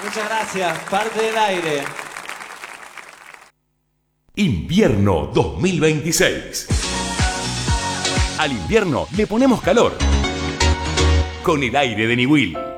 Muchas gracias, parte del aire. Invierno 2026. Al invierno le ponemos calor. Con el aire de Niwil.